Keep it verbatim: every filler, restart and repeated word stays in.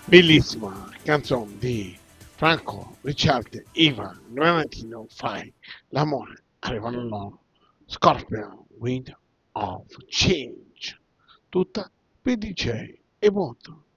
Bellissima canzone di Franco Ricciardi, Ivan Valentino, fai l'amore, arrivano loro, Scorpion, Wind of Change, tutta per D J e voto.